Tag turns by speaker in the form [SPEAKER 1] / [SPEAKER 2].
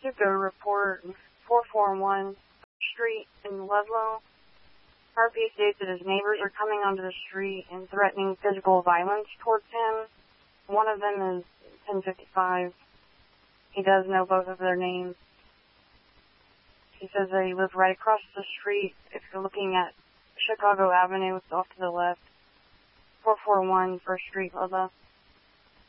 [SPEAKER 1] to go report 441 Street in Ludlow. Harvey states that his neighbors are coming onto the street and threatening physical violence towards him. One of them is 1055. He does know both of their names. He says they live right across the street. If you're looking at Chicago Avenue, it's off to the left. 441 First Street, Ludlow.